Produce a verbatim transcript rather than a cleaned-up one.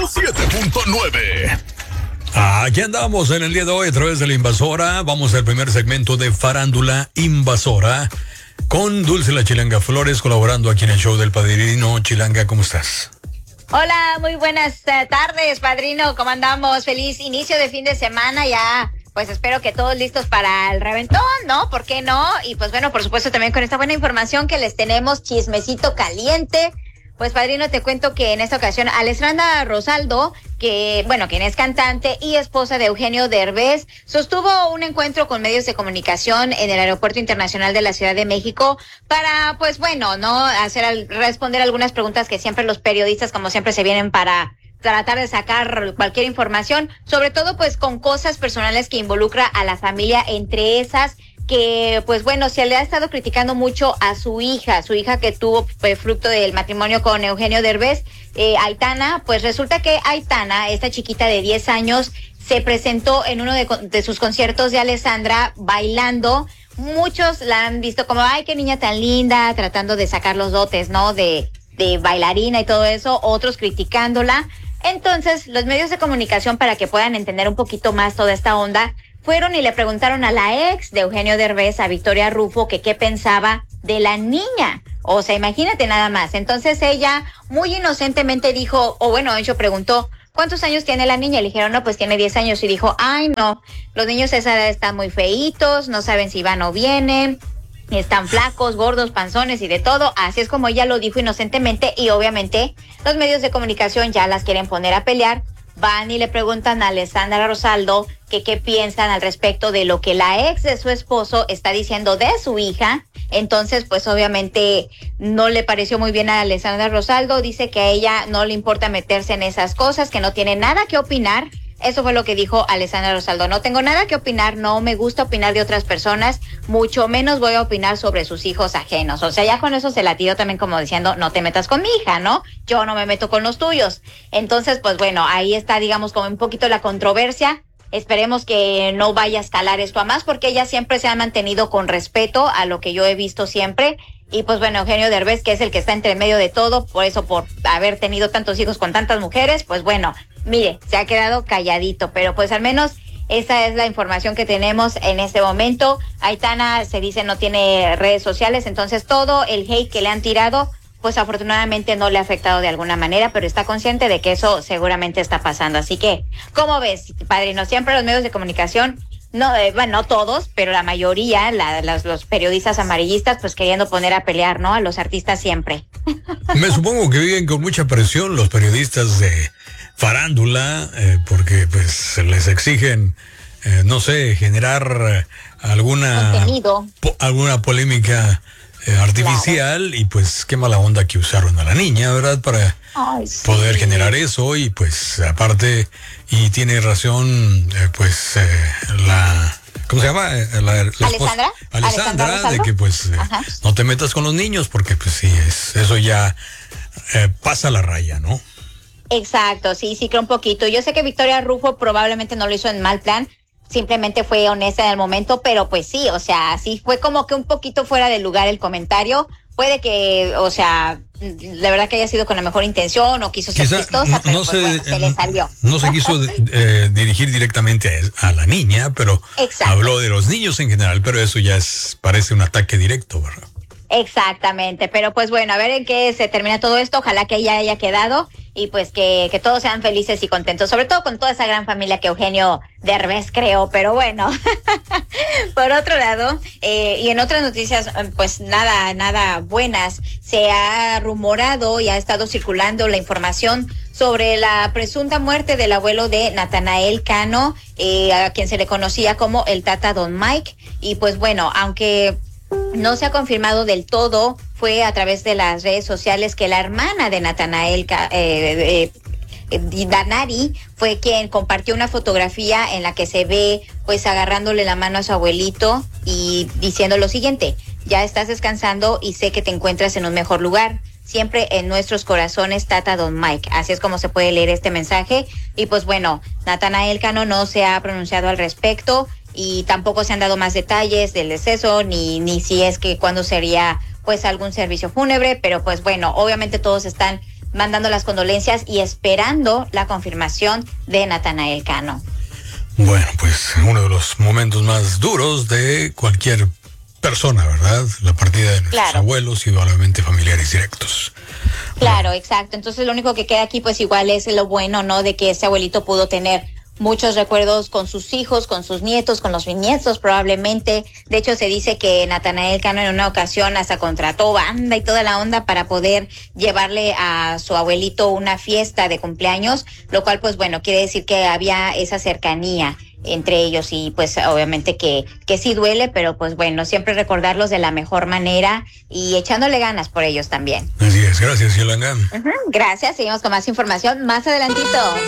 siete punto nueve. Aquí andamos en el día de hoy a través de La Invasora. Vamos al primer segmento de Farándula Invasora con Dulce la Chilanga Flores, colaborando aquí en el show del Padrino. Chilanga, ¿cómo estás? Hola, muy buenas uh, tardes, Padrino. ¿Cómo andamos? Feliz inicio de fin de semana ya. Pues espero que todos listos para el reventón, ¿no? ¿Por qué no? Y pues bueno, por supuesto también con esta buena información que les tenemos, chismecito caliente. Pues Padrino, te cuento que en esta ocasión Alessandra Rosaldo, que bueno, quien es cantante y esposa de Eugenio Derbez, sostuvo un encuentro con medios de comunicación en el Aeropuerto Internacional de la Ciudad de México para, pues bueno, no hacer responder algunas preguntas que siempre los periodistas, como siempre, se vienen para tratar de sacar cualquier información, sobre todo pues con cosas personales que involucra a la familia, entre esas que pues bueno, se le ha estado criticando mucho a su hija, su hija que tuvo pues, fruto del matrimonio con Eugenio Derbez, eh, Aitana. Pues resulta que Aitana, esta chiquita de diez años, se presentó en uno de, de sus conciertos de Alessandra bailando. Muchos la han visto como, ay, qué niña tan linda, tratando de sacar los dotes, ¿no? De, de bailarina y todo eso, otros criticándola. Entonces, los medios de comunicación, para que puedan entender un poquito más toda esta onda, fueron y le preguntaron a la ex de Eugenio Derbez, a Victoria Rufo, que qué pensaba de la niña. O sea, imagínate nada más. Entonces ella muy inocentemente dijo, o bueno, ella preguntó, ¿cuántos años tiene la niña? Le dijeron, no, pues tiene diez años. Y dijo, ay, no, los niños a esa edad están muy feitos, no saben si van o vienen, están flacos, gordos, panzones y de todo. Así es como ella lo dijo inocentemente, y obviamente los medios de comunicación ya las quieren poner a pelear. Van y le preguntan a Alessandra Rosaldo que qué piensan al respecto de lo que la ex de su esposo está diciendo de su hija. Entonces, pues obviamente no le pareció muy bien a Alessandra Rosaldo. Dice que a ella no le importa meterse en esas cosas, que no tiene nada que opinar. Eso fue lo que dijo Alessandra Rosaldo. No tengo nada que opinar, no me gusta opinar de otras personas, mucho menos voy a opinar sobre sus hijos ajenos. O sea, ya con eso se la tiró también, como diciendo, no te metas con mi hija, ¿no? Yo no me meto con los tuyos. Entonces, pues bueno, ahí está, digamos, como un poquito la controversia. Esperemos que no vaya a escalar esto a más, porque ella siempre se ha mantenido con respeto a lo que yo he visto siempre. Y pues bueno, Eugenio Derbez, que es el que está entre medio de todo, por eso, por haber tenido tantos hijos con tantas mujeres, pues bueno, mire, se ha quedado calladito, pero pues al menos esa es la información que tenemos en este momento. Aitana, se dice, no tiene redes sociales, entonces todo el hate que le han tirado, pues afortunadamente no le ha afectado de alguna manera, pero está consciente de que eso seguramente está pasando. Así que, ¿cómo ves, Padrino? Siempre los medios de comunicación, no, eh, bueno, no todos, pero la mayoría, la, los, los periodistas amarillistas, pues queriendo poner a pelear, ¿no? A los artistas siempre. Me supongo que viven con mucha presión los periodistas de farándula, eh, porque pues les exigen, eh, no sé, generar alguna contenido, po, alguna polémica eh, artificial, claro. Y pues qué mala onda que usaron a la niña, ¿verdad? Para Ay, sí. poder generar eso. Y pues aparte, y tiene razón, eh, pues eh, la... ¿Cómo se llama? La, la ¿Alessandra? Alessandra, de que pues eh, no te metas con los niños, porque pues sí, es, eso ya eh, pasa la raya, ¿no? Exacto, sí, sí creo un poquito. Yo sé que Victoria Rufo probablemente no lo hizo en mal plan, simplemente fue honesta en el momento, pero pues sí, o sea, sí fue como que un poquito fuera de lugar el comentario. Puede que, o sea, la verdad que haya sido con la mejor intención o quiso ser chistosa, no, pero no pues, se, bueno, se le salió. No se quiso eh, dirigir directamente a, a la niña, pero Exacto. habló de los niños en general, pero eso ya es, parece un ataque directo, ¿verdad? Exactamente, pero pues bueno, a ver en qué se termina todo esto. Ojalá que ella haya quedado y pues que, que todos sean felices y contentos, sobre todo con toda esa gran familia que Eugenio Derbez creó. Pero bueno, por otro lado, eh, y en otras noticias, pues nada, nada buenas, se ha rumorado y ha estado circulando la información sobre la presunta muerte del abuelo de Natanael Cano, eh, a quien se le conocía como el Tata Don Mike. Y pues bueno, aunque no se ha confirmado del todo, fue a través de las redes sociales que la hermana de Natanael, eh, eh, Danari, fue quien compartió una fotografía en la que se ve pues agarrándole la mano a su abuelito y diciendo lo siguiente: ya estás descansando y sé que te encuentras en un mejor lugar. Siempre en nuestros corazones, Tata Don Mike. Así es como se puede leer este mensaje. Y pues bueno, Natanael Cano no se ha pronunciado al respecto y tampoco se han dado más detalles del deceso, ni, ni si es que cuándo sería pues algún servicio fúnebre, pero pues bueno, obviamente todos están mandando las condolencias y esperando la confirmación de Natanael Cano. Bueno, pues uno de los momentos más duros de cualquier persona, ¿verdad? La partida de nuestros Claro. abuelos y obviamente familiares directos. Claro, exacto. Entonces lo único que queda aquí pues igual es lo bueno, ¿no? De que ese abuelito pudo tener muchos recuerdos con sus hijos, con sus nietos, con los bisnietos probablemente. De hecho se dice que Natanael Cano en una ocasión hasta contrató banda y toda la onda para poder llevarle a su abuelito una fiesta de cumpleaños, lo cual pues bueno, quiere decir que había esa cercanía entre ellos y pues obviamente que, que sí duele, pero pues bueno, siempre recordarlos de la mejor manera y echándole ganas por ellos también. Así es, gracias, Yolanda. Uh-huh. Gracias, seguimos con más información más adelantito.